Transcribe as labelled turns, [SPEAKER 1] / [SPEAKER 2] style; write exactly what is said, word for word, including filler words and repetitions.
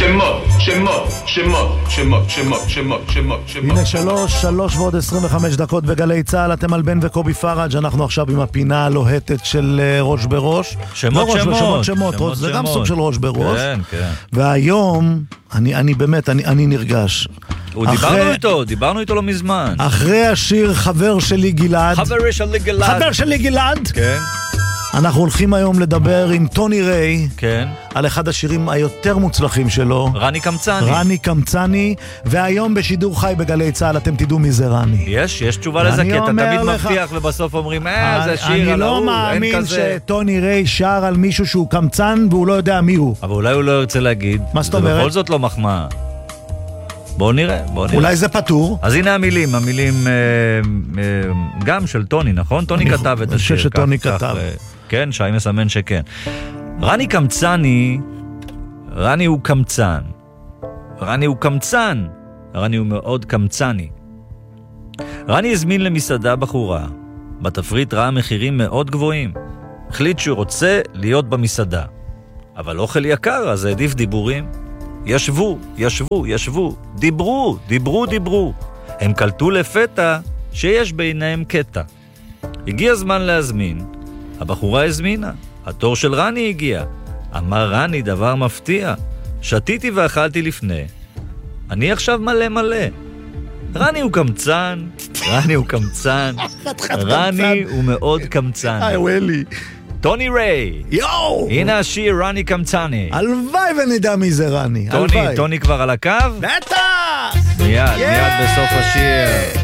[SPEAKER 1] שמות, שמות, שמות, שמות, שמות, שמות, שמות, שמות.
[SPEAKER 2] הנה שלוש, שלוש ועוד עשרים וחמש דקות בגלי צהל, אתם על בן וקובי פרג', אנחנו עכשיו עם הפינה הלוהטת של ראש בראש.
[SPEAKER 3] שמות,
[SPEAKER 2] לא
[SPEAKER 3] שמות.
[SPEAKER 2] שמות, שמות, שמות. זה גם סוג של ראש בראש.
[SPEAKER 3] כן, כן.
[SPEAKER 2] והיום, אני, אני באמת, אני, אני נרגש.
[SPEAKER 3] הוא דיברנו איתו, דיברנו איתו לא מזמן.
[SPEAKER 2] אחרי השיר חבר שלי גלעד.
[SPEAKER 3] חברי שלי גלעד.
[SPEAKER 2] חבר שלי גלעד.
[SPEAKER 3] כן.
[SPEAKER 2] אנחנו הולכים היום לדבר עם טוני ריי.
[SPEAKER 3] כן.
[SPEAKER 2] על אחד השירים היותר מוצלחים שלו.
[SPEAKER 3] רני קמצני.
[SPEAKER 2] רני קמצני, והיום בשידור חי בגלי צהל אתם תדעו מי זה רני.
[SPEAKER 3] יש, יש תשובה לזה, כי אתה תמיד
[SPEAKER 2] לך,
[SPEAKER 3] מבטיח ובסוף אומרים, אה, זה שיר
[SPEAKER 2] אני
[SPEAKER 3] על
[SPEAKER 2] לא
[SPEAKER 3] ההוא,
[SPEAKER 2] מאמין שטוני ריי שר על מישהו שהוא קמצן והוא לא יודע מי הוא.
[SPEAKER 3] אבל אולי הוא לא ירצה להגיד.
[SPEAKER 2] מה זאת
[SPEAKER 3] זה
[SPEAKER 2] אומרת?
[SPEAKER 3] בכל זאת לא מחמאה. בואו נראה, בואו נראה.
[SPEAKER 2] אולי זה פטור.
[SPEAKER 3] אז הנה המילים, המילים אה, אה, גם של טוני, נכון? טוני כתב את השיר.
[SPEAKER 2] אני חושב שטוני
[SPEAKER 3] כך,
[SPEAKER 2] כתב.
[SPEAKER 3] כך, אה, כן, שי מסמן שכן. רני קמצני, רני הוא קמצן. רני הוא קמצן. רני הוא מאוד קמצני. רני הזמין למסעדה בחורה. בתפריט ראה מחירים מאוד גבוהים. החליט שהוא רוצה להיות במסעדה. אבל אוכל יקר, אז העדיף דיבורים. ישבו, ישבו, ישבו, דיברו, דיברו, דיברו. הם קלטו לפתע שיש ביניהם קטע. הגיע הזמן להזמין. הבחורה הזמינה. התור של רני הגיע. אמר רני דבר מפתיע. שתיתי ואכלתי לפני. אני עכשיו מלא מלא. רני הוא קמצן. רני הוא קמצן. רני הוא מאוד קמצן.
[SPEAKER 2] היי וואלי.
[SPEAKER 3] טוני ריי.
[SPEAKER 2] יואו!
[SPEAKER 3] הנה השיר רני קמצני.
[SPEAKER 2] הלוואי ונדע מי זה רני.
[SPEAKER 3] טוני, טוני כבר על הקו?
[SPEAKER 2] בטח!
[SPEAKER 3] מיד, מיד בסוף השיר.